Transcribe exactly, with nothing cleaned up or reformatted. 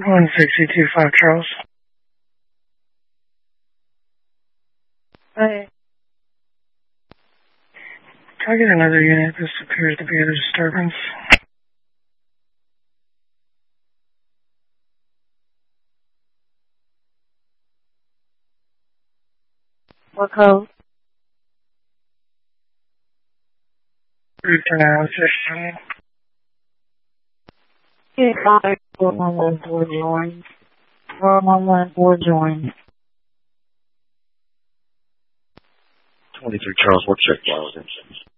one sixty-two five Charles. Hey. Can I get another unit? This appears to be a disturbance. What code? Three for now, fifteen. Yeah, contact four one one four join. four one one four join. twenty-three Charles, what check file is